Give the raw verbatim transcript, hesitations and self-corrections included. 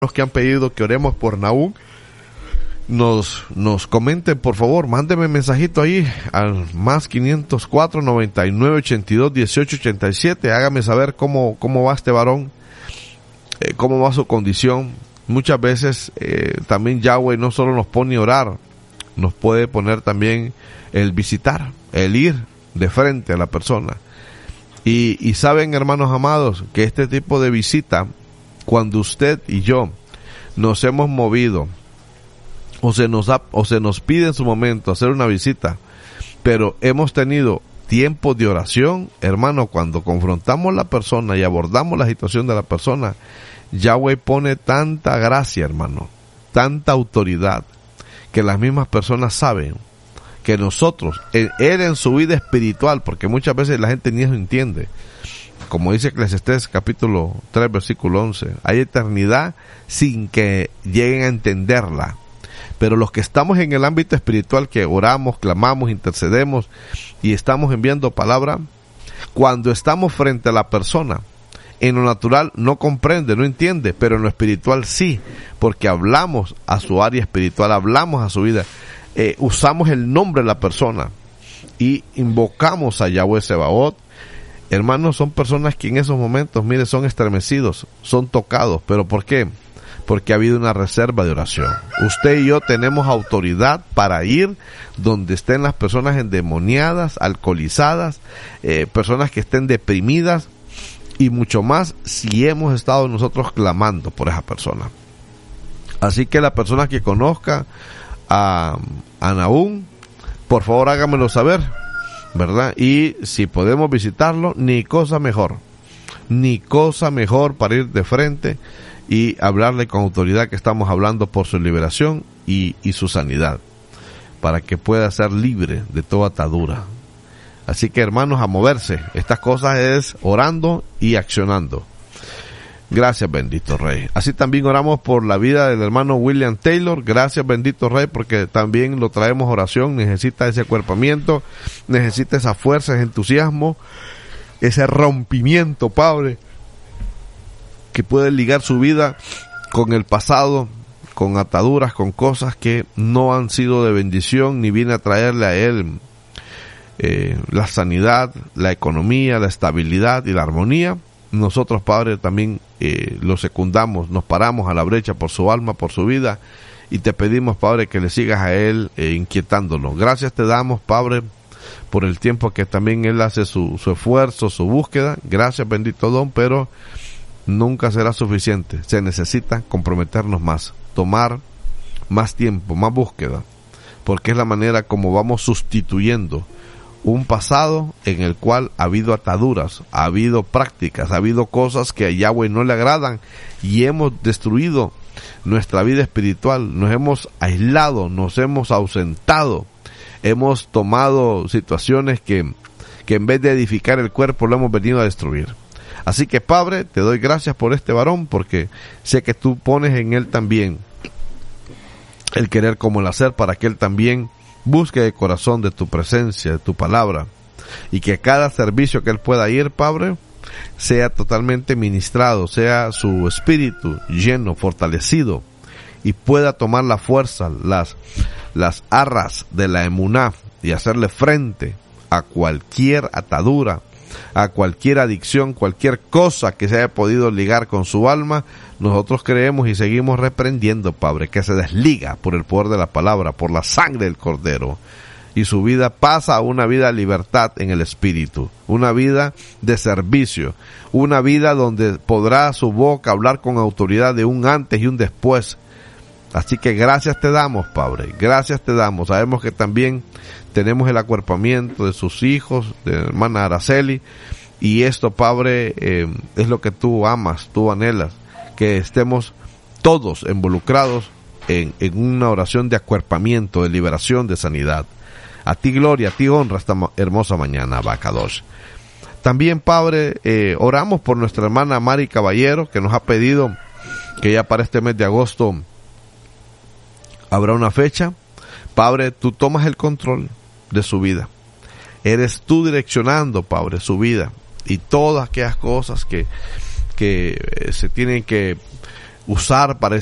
Los que han pedido que oremos por Nahum, nos, nos comenten, por favor, mándenme mensajito ahí al más quinientos cuatro, noventa y nueve, ochenta y dos, dieciocho, ochenta y siete. Hágame saber cómo, cómo va este varón, eh, cómo va su condición. Muchas veces eh, también Yahweh no solo nos pone a orar, nos puede poner también el visitar, el ir de frente a la persona. Y, y saben, hermanos amados, que este tipo de visita, cuando usted y yo nos hemos movido o se nos ha, o se nos pide en su momento hacer una visita, pero hemos tenido tiempo de oración, hermano, cuando confrontamos a la persona y abordamos la situación de la persona, Yahweh pone tanta gracia, hermano, tanta autoridad, que las mismas personas saben que nosotros, él en su vida espiritual, porque muchas veces la gente ni eso entiende, como dice Eclesiastés capítulo tres versículo once, hay eternidad sin que lleguen a entenderla. Pero los que estamos en el ámbito espiritual, que oramos, clamamos, intercedemos y estamos enviando palabra, cuando estamos frente a la persona, en lo natural no comprende, no entiende, pero en lo espiritual sí, porque hablamos a su área espiritual, hablamos a su vida, eh, usamos el nombre de la persona y invocamos a Yahweh Sebaot. Hermanos, son personas que en esos momentos, mire, son estremecidos, son tocados. ¿Pero por qué? Porque ha habido una reserva de oración. Usted y yo tenemos autoridad para ir donde estén las personas endemoniadas, alcoholizadas, eh, personas que estén deprimidas, y mucho más si hemos estado nosotros clamando por esa persona. Así que la persona que conozca a, a Nahum, por favor hágamelo saber, ¿verdad? Y si podemos visitarlo, ni cosa mejor, ni cosa mejor para ir de frente y hablarle con autoridad que estamos hablando por su liberación y, y su sanidad, para que pueda ser libre de toda atadura. Así que, hermanos, a moverse. Estas cosas es orando y accionando. Gracias, bendito Rey. Así también oramos por la vida del hermano William Taylor. Gracias, bendito Rey, porque también lo traemos oración. Necesita ese acuerpamiento, necesita esa fuerza, ese entusiasmo, ese rompimiento, Padre, que puede ligar su vida con el pasado, con ataduras, con cosas que no han sido de bendición, ni viene a traerle a él eh, la sanidad, la economía, la estabilidad y la armonía. Nosotros, Padre, también eh, lo secundamos, nos paramos a la brecha por su alma, por su vida, y te pedimos, Padre, que le sigas a él eh, inquietándolo. Gracias te damos, Padre, por el tiempo que también él hace su, su esfuerzo, su búsqueda. Gracias, bendito Don, pero nunca será suficiente. Se necesita comprometernos más, tomar más tiempo, más búsqueda, porque es la manera como vamos sustituyendo un pasado en el cual ha habido ataduras, ha habido prácticas, ha habido cosas que a Yahweh no le agradan, y hemos destruido nuestra vida espiritual, nos hemos aislado, nos hemos ausentado, hemos tomado situaciones que, que en vez de edificar el cuerpo lo hemos venido a destruir. Así que, Padre, te doy gracias por este varón, porque sé que tú pones en él también el querer como el hacer, para que él también busque el corazón de tu presencia, de tu palabra, y que cada servicio que él pueda ir, Padre, sea totalmente ministrado, sea su espíritu lleno, fortalecido, y pueda tomar la fuerza, las, las arras de la emuná, y hacerle frente a cualquier atadura, a cualquier adicción, cualquier cosa que se haya podido ligar con su alma. Nosotros creemos y seguimos reprendiendo, Padre, que se desliga por el poder de la palabra, por la sangre del Cordero, y su vida pasa a una vida de libertad en el Espíritu, una vida de servicio, una vida donde podrá su boca hablar con autoridad de un antes y un después. Así que gracias te damos, Padre, gracias te damos. Sabemos que también tenemos el acuerpamiento de sus hijos, de la hermana Araceli, y esto, Padre, eh, es lo que tú amas, tú anhelas, que estemos todos involucrados en, en una oración de acuerpamiento, de liberación, de sanidad. A ti gloria, a ti honra esta hermosa mañana, Abacadosh. También, Padre, eh, oramos por nuestra hermana Mari Caballero, que nos ha pedido que ya para este mes de agosto habrá una fecha. Padre, tú tomas el control de su vida. Eres tú direccionando, Padre, su vida y todas aquellas cosas que, que se tienen que usar para